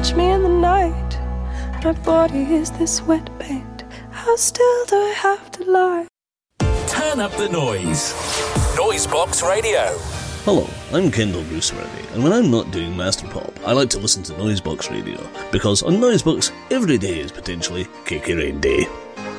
touch me in the night. My body is this wet paint. How still do I have to lie? Turn up the noise. Noisebox Radio. Hello, I'm Kendall Bruce Murray, and when I'm not doing Master Pop, I like to listen to Noisebox Radio, because on Noisebox, every day is potentially Cakey Rain Day.